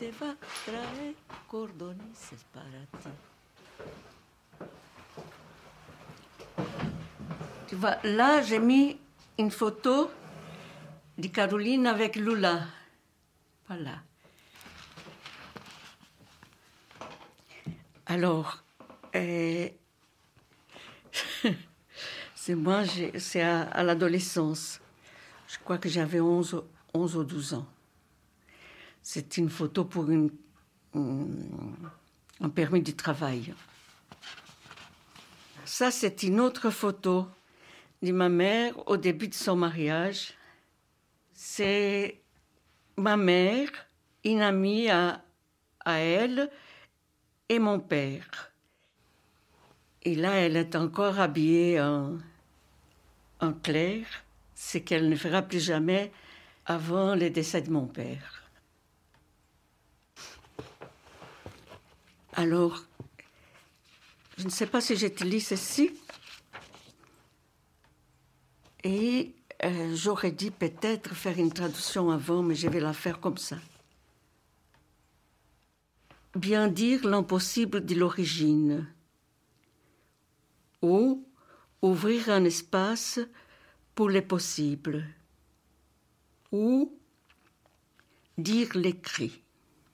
te va traer cordonices para ti. Tu vois, là, j'ai mis une photo de Caroline avec Lula. Voilà. Alors, c'est moi, c'est à l'adolescence. Je crois que j'avais 11 ou 12 ans. C'est une photo pour un permis de travail. Ça, c'est une autre photo de ma mère au début de son mariage. C'est ma mère, une amie à elle et mon père. Et là, elle est encore habillée en clair. C'est qu'elle ne fera plus jamais avant le décès de mon père. Alors, je ne sais pas si je te lis ceci. Et j'aurais dit peut-être faire une traduction avant, mais je vais la faire comme ça. Bien dire l'impossible de l'origine, ou ouvrir un espace pour les possibles, ou dire les cris.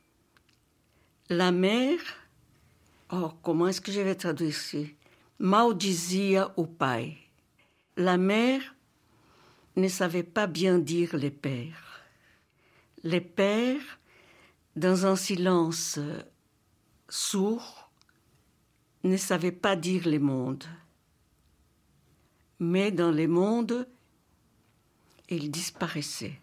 La mère, comment est-ce que je vais traduire ici? Maldizia o pai. La mère ne savait pas bien dire les pères. Les pères, dans un silence sourd, ne savaient pas dire les mondes. Mais dans les mondes, ils disparaissaient.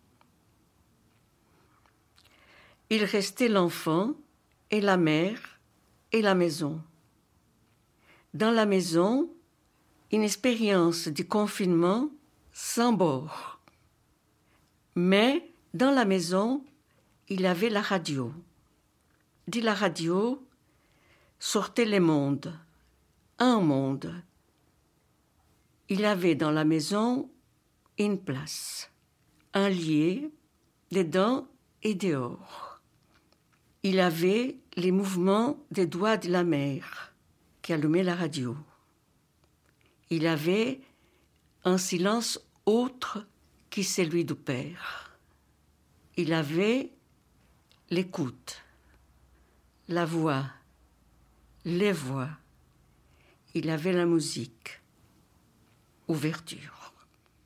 Il restait l'enfant et la mère et la maison. Dans la maison, une expérience de confinement sans bord. Mais dans la maison, il y avait la radio. De la radio sortaient les mondes, un monde. Il y avait dans la maison une place, un lit, dedans et dehors. Il y avait les mouvements des doigts de la mère qui allumait la radio. Il y avait un silence autre que celui du père. Il y avait l'écoute, la voix, les voix. Il y avait la musique, ouverture.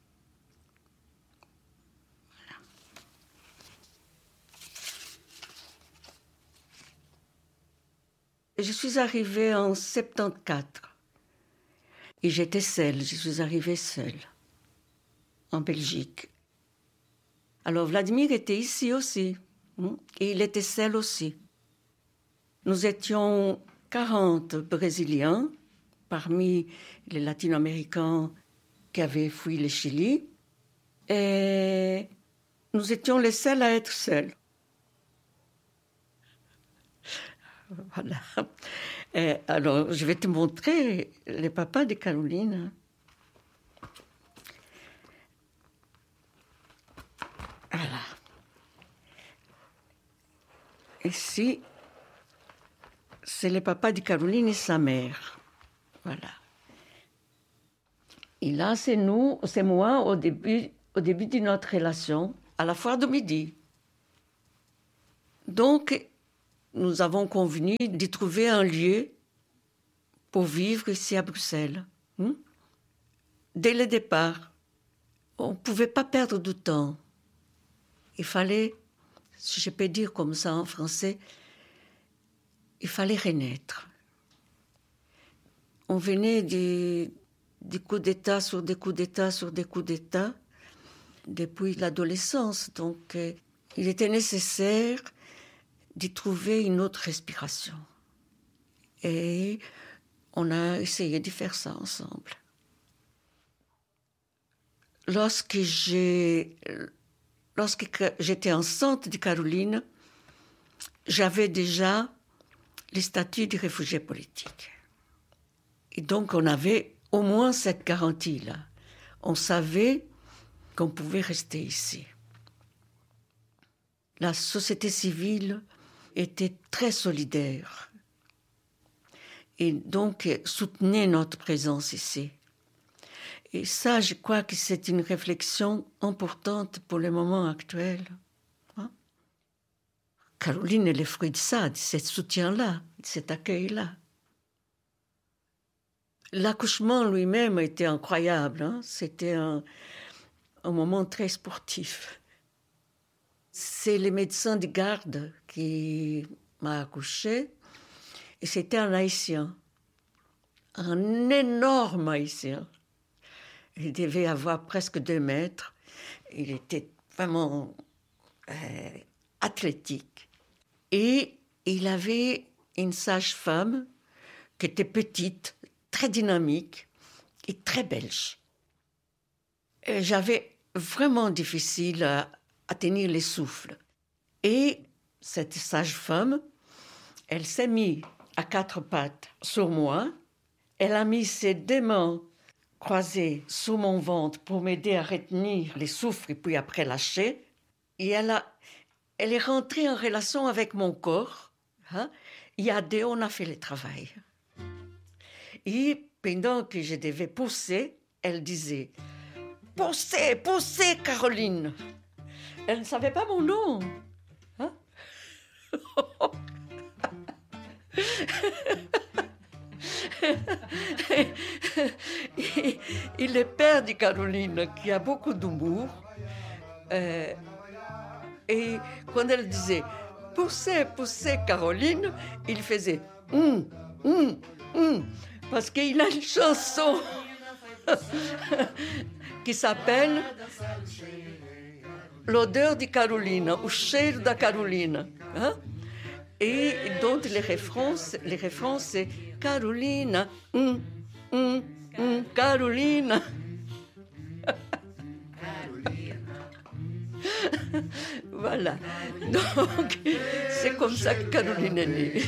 Voilà. Je suis arrivée en 74 et j'étais seule, je suis arrivée seule en Belgique. Alors Vladimir était ici aussi et il était seul aussi. Nous étions 40 Brésiliens parmi les Latino-Américains qui avaient fui le Chili et nous étions les seuls à être seuls. Voilà. Et alors, je vais te montrer les papas de Caroline. Voilà. Ici, c'est le papa de Caroline et sa mère. Voilà. Et là, c'est nous, c'est moi au début de notre relation, à la foire de midi. Donc, nous avons convenu de trouver un lieu pour vivre ici à Bruxelles. Dès le départ, on ne pouvait pas perdre du temps. Il fallait, si je peux dire comme ça en français, il fallait renaître. On venait des coups d'État sur des coups d'État sur des coups d'État depuis l'adolescence. Donc, il était nécessaire de trouver une autre respiration. Et on a essayé de faire ça ensemble. Lorsque j'étais enceinte de Caroline, j'avais déjà le statut de réfugié politique. Et donc, on avait au moins cette garantie-là. On savait qu'on pouvait rester ici. la société civile était très solidaire et donc soutenait notre présence ici. Et ça, je crois que c'est une réflexion importante pour le moment actuel. Hein? Caroline est le fruit de ça, de ce soutien-là, de cet accueil-là. L'accouchement lui-même était incroyable. Hein? C'était un moment très sportif. C'est le médecin de garde qui m'a accouchée et c'était un Haïtien, un énorme Haïtien. Il devait avoir presque 2 mètres. Il était vraiment athlétique. Et il avait une sage-femme qui était petite, très dynamique et très belge. Et j'avais vraiment difficile à tenir le souffle. Et cette sage-femme, elle s'est mise à 4 pattes sur moi. Elle a mis ses 2 mains croisées sous mon ventre pour m'aider à retenir le souffle et puis après lâcher. Et elle est rentrée en relation avec mon corps. Hein? Et à 2, on a fait le travail. Et pendant que je devais pousser, elle disait « Poussez, poussez, Caroline !» Elle ne savait pas mon nom. Hein? Et le père de Caroline, qui a beaucoup d'humour, et quand elle disait « Poussez, poussez, Caroline », il faisait parce qu'il a une chanson qui s'appelle L'odeur de Caroline, ou cheiro da Caroline. Hein? Et donc les refrains c'est Caroline, Caroline. Voilà. Donc, c'est comme ça que Caroline est née.